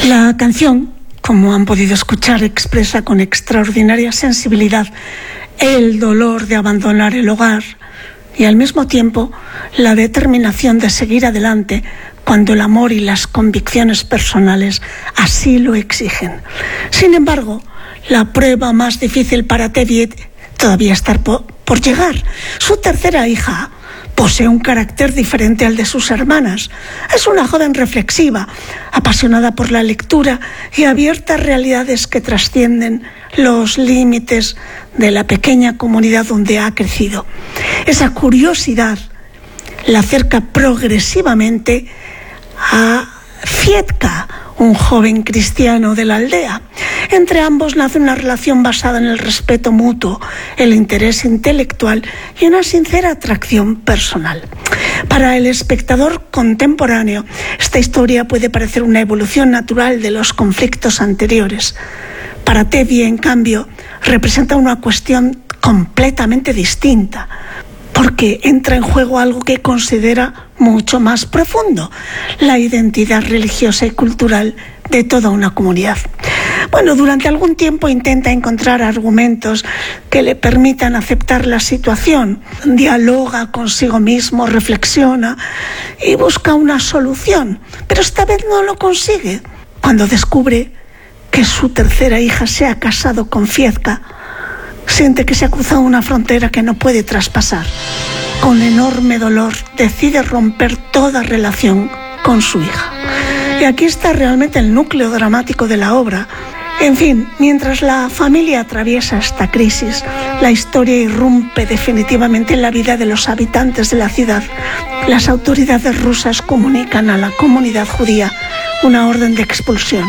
La canción, como han podido escuchar, expresa con extraordinaria sensibilidad el dolor de abandonar el hogar y al mismo tiempo la determinación de seguir adelante cuando el amor y las convicciones personales así lo exigen. Sin embargo, la prueba más difícil para Tevye todavía está por llegar. Su tercera hija posee un carácter diferente al de sus hermanas. Es una joven reflexiva, apasionada por la lectura y abierta a realidades que trascienden los límites de la pequeña comunidad donde ha crecido. Esa curiosidad la acerca progresivamente a Fietka, un joven cristiano de la aldea. Entre ambos nace una relación basada en el respeto mutuo, el interés intelectual y una sincera atracción personal. Para el espectador contemporáneo, esta historia puede parecer una evolución natural de los conflictos anteriores. Para Tevye, en cambio, representa una cuestión completamente distinta, porque entra en juego algo que considera mucho más profundo: la identidad religiosa y cultural de toda una comunidad. Bueno, durante algún tiempo intenta encontrar argumentos que le permitan aceptar la situación, dialoga consigo mismo, reflexiona y busca una solución, pero esta vez no lo consigue. Cuando descubre que su tercera hija se ha casado con Fietka, siente que se ha cruzado una frontera que no puede traspasar. Con enorme dolor decide romper toda relación con su hija. Y aquí está realmente el núcleo dramático de la obra. En fin, mientras la familia atraviesa esta crisis, la historia irrumpe definitivamente en la vida de los habitantes de la ciudad. Las autoridades rusas comunican a la comunidad judía una orden de expulsión.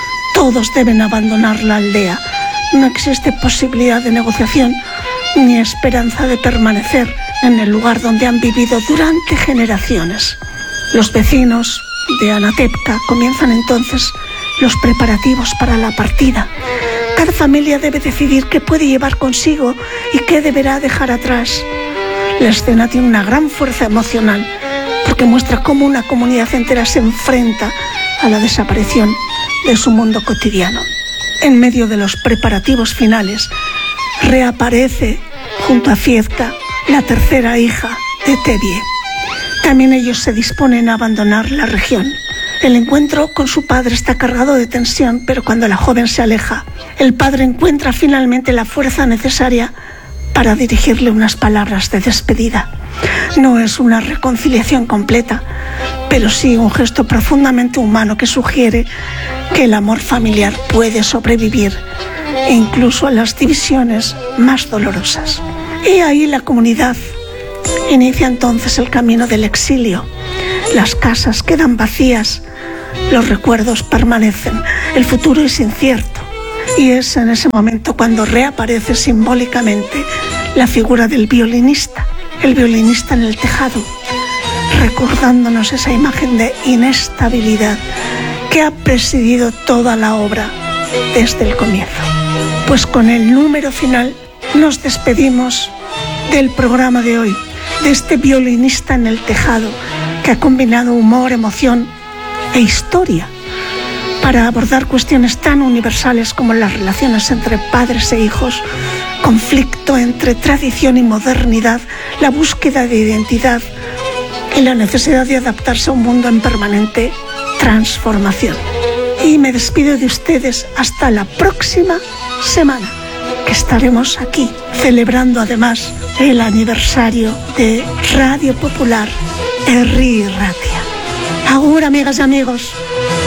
Todos deben abandonar la aldea. No existe posibilidad de negociación ni esperanza de permanecer en el lugar donde han vivido durante generaciones. Los vecinos de Anatevka comienzan entonces los preparativos para la partida. Cada familia debe decidir qué puede llevar consigo y qué deberá dejar atrás. La escena tiene una gran fuerza emocional porque muestra cómo una comunidad entera se enfrenta a la desaparición de su mundo cotidiano. En medio de los preparativos finales, reaparece junto a Fietka, la tercera hija de Tevye. También ellos se disponen a abandonar la región. El encuentro con su padre está cargado de tensión, pero cuando la joven se aleja, el padre encuentra finalmente la fuerza necesaria para dirigirle unas palabras de despedida. No es una reconciliación completa, pero sí un gesto profundamente humano que sugiere que el amor familiar puede sobrevivir incluso a las divisiones más dolorosas. Y ahí la comunidad inicia entonces el camino del exilio. Las casas quedan vacías, los recuerdos permanecen, el futuro es incierto. Y es en ese momento cuando reaparece simbólicamente la figura del violinista, el violinista en el tejado, recordándonos esa imagen de inestabilidad que ha presidido toda la obra desde el comienzo. Pues con el número final nos despedimos del programa de hoy, de este violinista en el tejado que ha combinado humor, emoción e historia para abordar cuestiones tan universales como las relaciones entre padres e hijos, conflicto entre tradición y modernidad, la búsqueda de identidad y la necesidad de adaptarse a un mundo en permanente transformación. Y me despido de ustedes hasta la próxima semana, que estaremos aquí celebrando además el aniversario de Radio Popular Herri Ratia. Agur, amigas y amigos.